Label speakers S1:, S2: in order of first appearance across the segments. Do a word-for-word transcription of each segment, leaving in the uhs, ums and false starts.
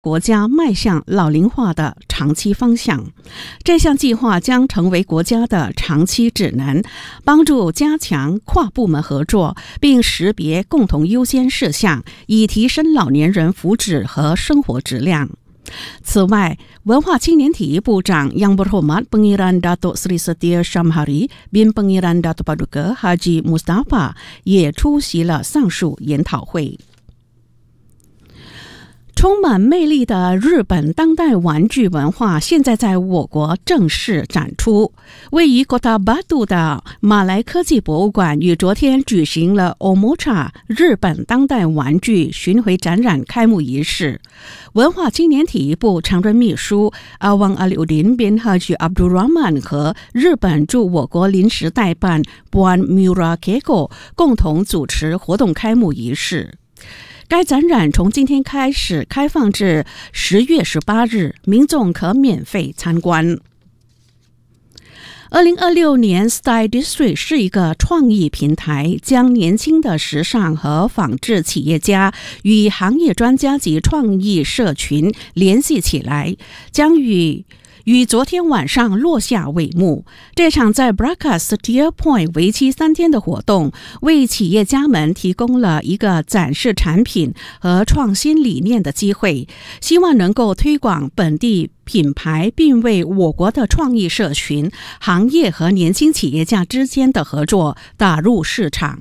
S1: 国家迈向老龄化的长期方向。这项计划将成为国家的长期指南，帮助加强跨部门合作，并识别共同优先事项，以提升老年人福祉和生活质量。此外，文化青年体育部长 Yang Berhormat Pengiran Datuk Seri Setia Shamhari bin Pengiran Datuk Paduka Haji Mustafa 也出席了上述研讨会。充满魅力的日本当代玩具文化现在在我国正式展出。位于 Kota Batu 的马来科技博物馆于昨天举行了 Omocha 日本当代玩具巡回展览开幕仪式。文化青年体育部常任秘书 Awang Aliuddin bin Haji Abdul Rahman 和日本驻我国临时代办 Puan Mura Keiko 共同主持活动开幕仪式。该展览从今天开始开放至十月十八日，民众可免费参观。二零二六年 Style District 是一个创意平台，将年轻的时尚和纺织企业家与行业专家及创意社群联系起来，将与于昨天晚上落下帷幕。这场在 Braca Setia Point 为期三天的活动，为企业家们提供了一个展示产品和创新理念的机会，希望能够推广本地品牌，并为我国的创意社群、行业和年轻企业家之间的合作打入市场。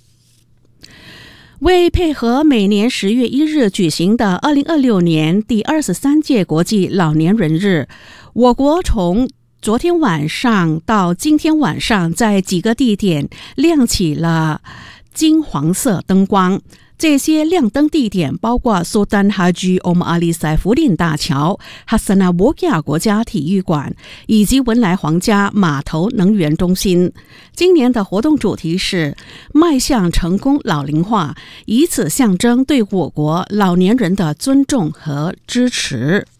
S1: 为配合每年十月一日举行的二零二六年第二十三届国际老年人日，我国从昨天晚上到今天晚上，在几个地点亮起了金黄色灯光。这些亮灯地点包括 Sultan Haji Omar Ali Saifuddin 大桥、Hasanah Bogah 国家体育馆以及文莱皇家码头能源中心。今年的活动主题是迈向成功老龄化，以此象征对我国老年人的尊重和支持。